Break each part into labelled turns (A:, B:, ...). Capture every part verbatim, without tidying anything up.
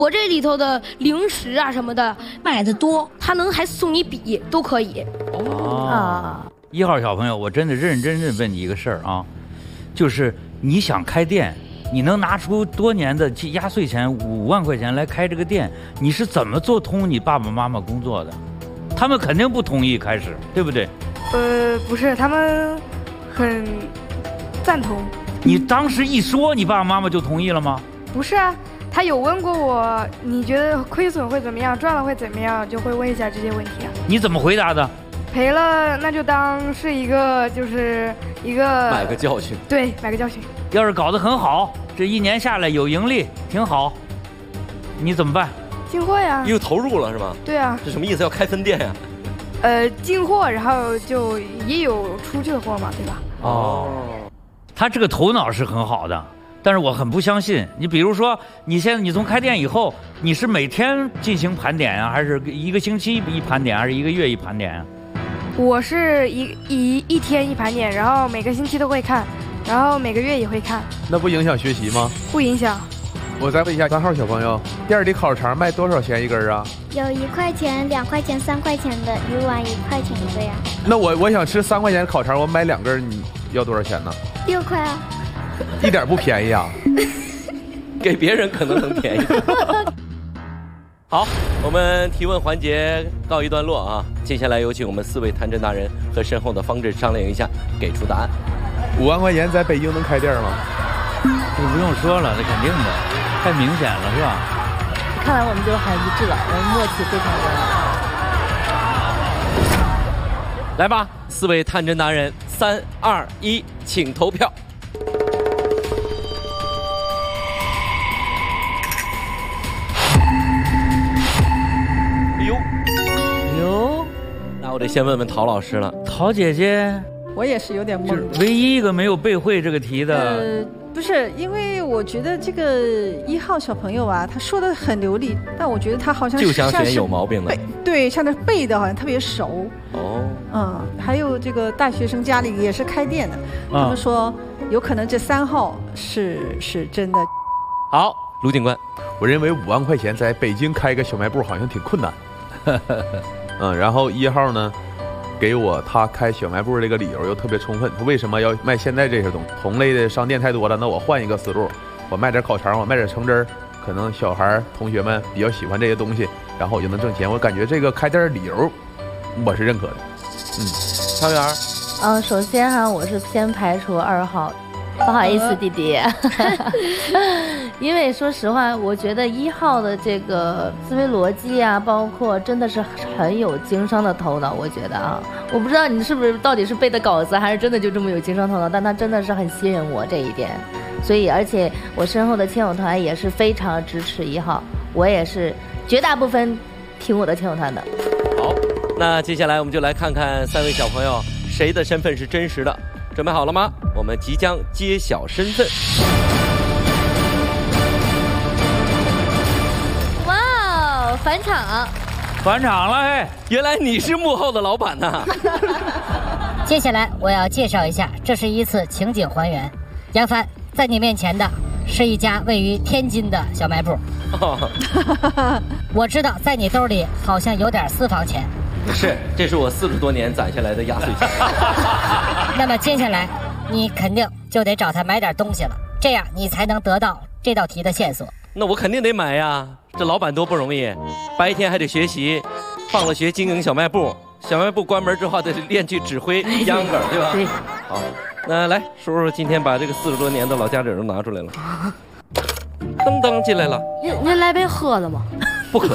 A: 我这里头的零食啊什么的买的多，他能还送你笔都可以。
B: 哦啊，一号小朋友，我真的认真认问你一个事儿啊，就是你想开店，你能拿出多年的压岁钱五万块钱来开这个店，你是怎么做通你爸爸妈妈工作的？他们肯定不同意开始，对不对？
C: 呃，不是，他们很赞同。
B: 你当时一说，你爸爸妈妈就同意了吗？
C: 不是啊。他有问过我，你觉得亏损会怎么样，赚了会怎么样，就会问一下这些问题啊。
B: 你怎么回答的？
C: 赔了那就当是一个，就是一个
D: 买个教训。
C: 对，买个教训。
B: 要是搞得很好，这一年下来有盈利，挺好，你怎么办？
C: 进货呀。
D: 又投入了是吧？
C: 对啊。
D: 这什么意思？要开分店呀？
C: 呃，进货，然后就也有出去的货嘛，对吧？
B: 哦，他这个头脑是很好的。但是我很不相信，你比如说，你现在你从开店以后，你是每天进行盘点啊，还是一个星期一盘点，还是一个月一盘点啊？
C: 我是一一一天一盘点，然后每个星期都会看，然后每个月也会看。
E: 那不影响学习吗？
C: 不影响。
E: 我再问一下三号小朋友，店里烤肠卖多少钱一根啊？
F: 有一块钱、两块钱、三块钱的，鱼丸一块钱一个呀。
E: 那我我想吃三块钱的烤肠，我买两根，你要多少钱呢？
F: 六块啊。
E: 一点不便宜啊。
D: 给别人可能很便宜。好，我们提问环节告一段落啊，接下来有请我们四位谈真大人和身后的方志商量一下，给出答案。
E: 五万块钱在北京能开店吗？
B: 这不用说了，这肯定的，太明显了，是吧？
G: 看来我们就很一致了，我们默契非常的。
D: 来吧，四位探真达人，三二一，请投票。哎呦，
B: 哎呦，
D: 那我得先问问陶老师了。
B: 陶姐姐，
G: 我也是有点懵的，
B: 唯一一个没有背会这个题的。
G: 呃，不是，因为我觉得这个一号小朋友啊，他说的很流利，但我觉得他好像
D: 就想选有毛病的。
G: 对，像他背的好像特别熟。
D: 哦。
G: 嗯，还有这个大学生家里也是开店的，他们说有可能这三号是是真的。
D: 好，卢警官，
E: 我认为五万块钱在北京开个小卖部好像挺困难。嗯，然后一号呢，给我他开小卖部这个理由又特别充分。他为什么要卖现在这些东西？同类的商店太多了，那我换一个思路，我卖点烤肠，我卖点橙汁儿，可能小孩同学们比较喜欢这些东西，然后我就能挣钱。我感觉这个开店的理由，我是认可的。嗯，
D: 汤圆儿，
H: 嗯，首先哈，我是先排除二号。不好意思，弟弟，因为说实话，我觉得一号的这个思维逻辑啊，包括真的是很有经商的头脑。我觉得啊，我不知道你是不是到底是背的稿子，还是真的就这么有经商头脑，但他真的是很吸引我这一点。所以，而且我身后的亲友团也是非常支持一号，我也是绝大部分听我的亲友团的。
D: 好，那接下来我们就来看看三位小朋友谁的身份是真实的。准备好了吗？我们即将揭晓身份。
H: 哇，返场！
B: 返场了，嘿！
D: 原来你是幕后的老板呐！
I: 接下来我要介绍一下，这是一次情景还原。杨帆，在你面前的是一家位于天津的小卖部。哦、我知道在你兜里好像有点私房钱。
D: 是，这是我四十多年攒下来的压岁钱。
I: 那么接下来，你肯定就得找他买点东西了，这样你才能得到这道题的线索。
D: 那我肯定得买呀，这老板多不容易，白天还得学习，放了学经营小卖部，小卖部关门之后得练去指挥秧歌，对吧？
H: 对。
D: 好，那来，叔叔今天把这个四十多年的老家底都拿出来了。噔噔进来了。
A: 您您来杯喝的吗？
D: 不渴。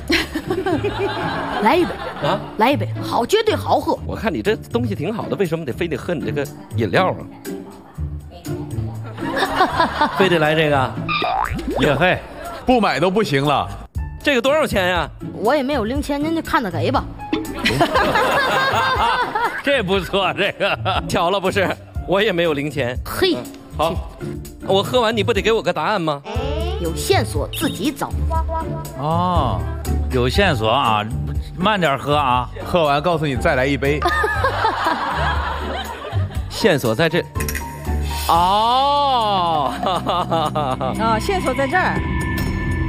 A: 来一杯
D: 啊！
A: 来一杯，好，绝对好喝。
D: 我看你这东西挺好的，为什么得非得喝你这个饮料啊？非得来这个？
B: 也嘿，
E: 不买都不行了。
D: 这个多少钱呀？
A: 我也没有零钱，您就看着给吧。
B: 这不错，这个
D: 巧了不是？我也没有零钱。
A: 嘿、
D: 嗯，好，我喝完你不得给我个答案吗？
A: 有线索自己找。
B: 哦，有线索啊，慢点喝啊，
E: 喝完告诉你再来一杯。
D: 线索在这。哦，
G: 啊，线索在这儿。